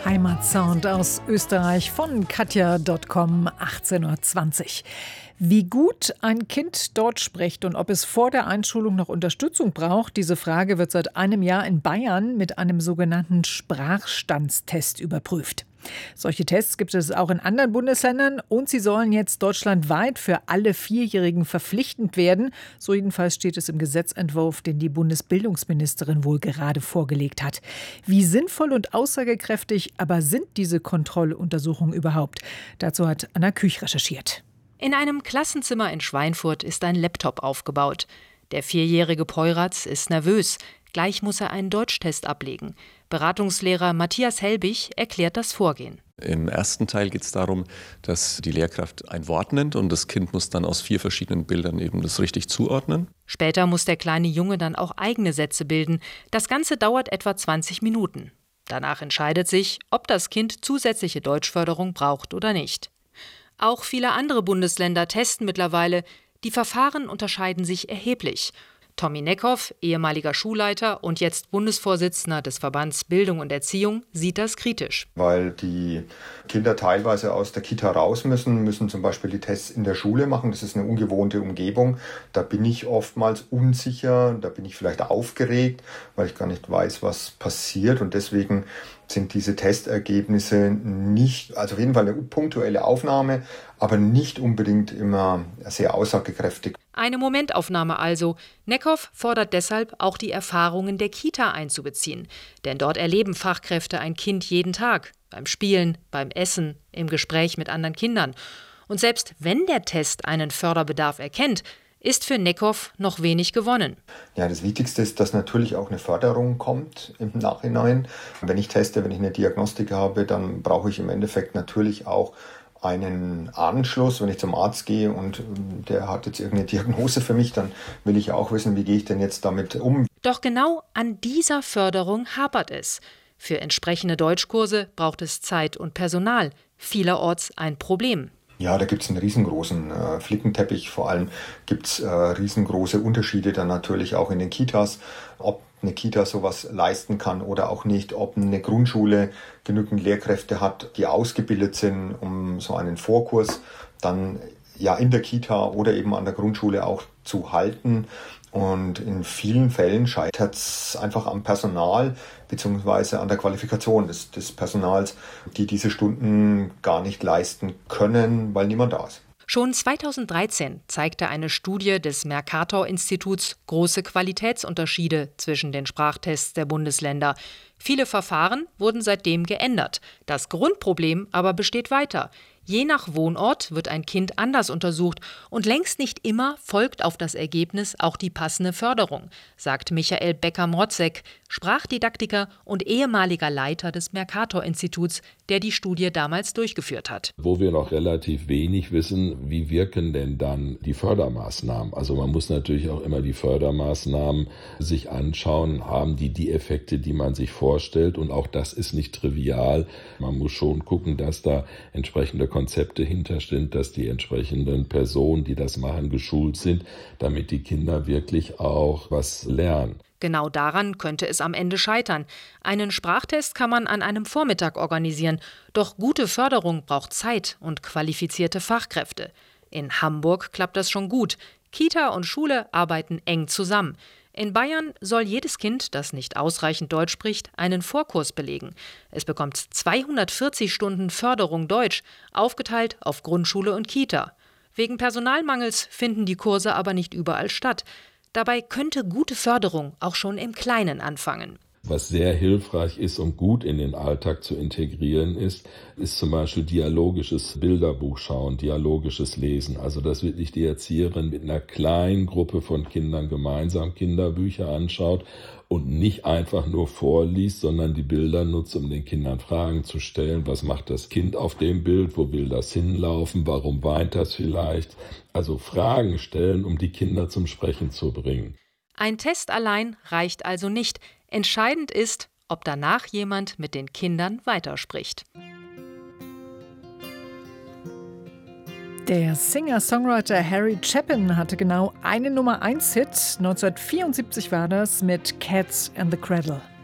Heimatsound aus Österreich von Katja.com, 18.20 Uhr. Wie gut ein Kind Deutsch spricht und ob es vor der Einschulung noch Unterstützung braucht, diese Frage wird seit einem Jahr in Bayern mit einem sogenannten Sprachstandstest überprüft. Solche Tests gibt es auch in anderen Bundesländern und sie sollen jetzt deutschlandweit für alle Vierjährigen verpflichtend werden. So jedenfalls steht es im Gesetzentwurf, den die Bundesbildungsministerin wohl gerade vorgelegt hat. Wie sinnvoll und aussagekräftig aber sind diese Kontrolluntersuchungen überhaupt? Dazu hat Anna Küch recherchiert. In einem Klassenzimmer in Schweinfurt ist ein Laptop aufgebaut. Der vierjährige Peuratz ist nervös. Gleich muss er einen Deutschtest ablegen. Beratungslehrer Matthias Helbig erklärt das Vorgehen. Im ersten Teil geht es darum, dass die Lehrkraft ein Wort nennt und das Kind muss dann aus 4 verschiedenen Bildern eben das richtig zuordnen. Später muss der kleine Junge dann auch eigene Sätze bilden. Das Ganze dauert etwa 20 Minuten. Danach entscheidet sich, ob das Kind zusätzliche Deutschförderung braucht oder nicht. Auch viele andere Bundesländer testen mittlerweile. Die Verfahren unterscheiden sich erheblich. Tommy Neckhoff, ehemaliger Schulleiter und jetzt Bundesvorsitzender des Verbands Bildung und Erziehung, sieht das kritisch. Weil die Kinder teilweise aus der Kita raus müssen zum Beispiel die Tests in der Schule machen. Das ist eine ungewohnte Umgebung. Da bin ich oftmals unsicher, da bin ich vielleicht aufgeregt, weil ich gar nicht weiß, was passiert. Und deswegen sind diese Testergebnisse nicht, also auf jeden Fall eine punktuelle Aufnahme, aber nicht unbedingt immer sehr aussagekräftig. Eine Momentaufnahme also. Neckhoff fordert deshalb, auch die Erfahrungen der Kita einzubeziehen. Denn dort erleben Fachkräfte ein Kind jeden Tag. Beim Spielen, beim Essen, im Gespräch mit anderen Kindern. Und selbst wenn der Test einen Förderbedarf erkennt, ist für Neckhoff noch wenig gewonnen. Ja, das Wichtigste ist, dass natürlich auch eine Förderung kommt im Nachhinein. Wenn ich teste, wenn ich eine Diagnostik habe, dann brauche ich im Endeffekt natürlich auch einen Anschluss. Wenn ich zum Arzt gehe und der hat jetzt irgendeine Diagnose für mich, dann will ich auch wissen, wie gehe ich denn jetzt damit um. Doch genau an dieser Förderung hapert es. Für entsprechende Deutschkurse braucht es Zeit und Personal. Vielerorts ein Problem. Ja, da gibt es einen riesengroßen Flickenteppich. Vor allem gibt es riesengroße Unterschiede dann natürlich auch in den Kitas, ob eine Kita sowas leisten kann oder auch nicht, ob eine Grundschule genügend Lehrkräfte hat, die ausgebildet sind, um so einen Vorkurs dann ja in der Kita oder eben an der Grundschule auch zu halten. Und in vielen Fällen scheitert es einfach am Personal bzw. an der Qualifikation des Personals, die diese Stunden gar nicht leisten können, weil niemand da ist. Schon 2013 zeigte eine Studie des Mercator-Instituts große Qualitätsunterschiede zwischen den Sprachtests der Bundesländer. Viele Verfahren wurden seitdem geändert. Das Grundproblem aber besteht weiter. Je nach Wohnort wird ein Kind anders untersucht und längst nicht immer folgt auf das Ergebnis auch die passende Förderung, sagt Michael Becker-Mrotzek, Sprachdidaktiker und ehemaliger Leiter des Mercator-Instituts, der die Studie damals durchgeführt hat. Wo wir noch relativ wenig wissen, wie wirken denn dann die Fördermaßnahmen? Also man muss natürlich auch immer die Fördermaßnahmen sich anschauen, haben die Effekte, die man sich vorstellt, und auch das ist nicht trivial. Man muss schon gucken, dass da entsprechende Konzepte hinterstehen, dass die entsprechenden Personen, die das machen, geschult sind, damit die Kinder wirklich auch was lernen. Genau daran könnte es am Ende scheitern. Einen Sprachtest kann man an einem Vormittag organisieren, doch gute Förderung braucht Zeit und qualifizierte Fachkräfte. In Hamburg klappt das schon gut. Kita und Schule arbeiten eng zusammen. In Bayern soll jedes Kind, das nicht ausreichend Deutsch spricht, einen Vorkurs belegen. Es bekommt 240 Stunden Förderung Deutsch, aufgeteilt auf Grundschule und Kita. Wegen Personalmangels finden die Kurse aber nicht überall statt. Dabei könnte gute Förderung auch schon im Kleinen anfangen. Was sehr hilfreich ist und gut in den Alltag zu integrieren ist zum Beispiel dialogisches Bilderbuch schauen, dialogisches Lesen. Also dass wirklich die Erzieherin mit einer kleinen Gruppe von Kindern gemeinsam Kinderbücher anschaut und nicht einfach nur vorliest, sondern die Bilder nutzt, um den Kindern Fragen zu stellen. Was macht das Kind auf dem Bild? Wo will das hinlaufen? Warum weint das vielleicht? Also Fragen stellen, um die Kinder zum Sprechen zu bringen. Ein Test allein reicht also nicht. Entscheidend ist, ob danach jemand mit den Kindern weiterspricht. Der Singer-Songwriter Harry Chapin hatte genau einen Nummer-1-Hit. 1974 war das mit Cats and the Cradle.